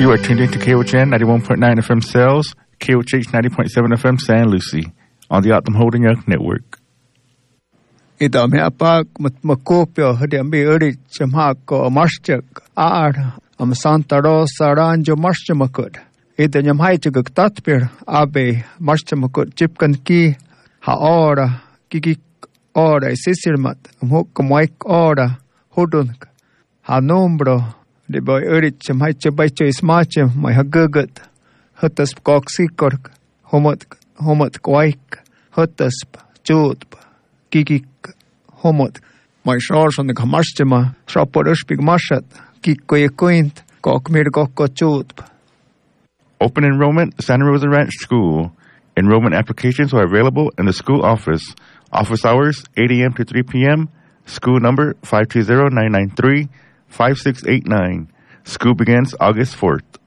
You are tuned into KOHN 91.9 FM Sales, KOH 90.7 FM San Lucie, on the Optum Holding Young Network. Ito may apag makopyo hadi ambi uri chamhako marschak am Santa Rosa ranjo marschmakod. Ito nyamhay chugag tatpir abe marschmakod chipkan ki haora kiki ora sisirmat amhukamaik ora hudunk ha nombro de boy uri chamhay chabay cho ismachem may hagagat hutas koksikork homot kwaik hutas chutp kiki homot my shores on the kamastema shoporish big mashat kikoy quint kokmir kokkochut. Open enrollment, Santa Rosa Ranch School. Enrollment applications are available in the school office. Office hours 8 a.m. to 3 p.m. School number 520-993-5689. School begins August 4th.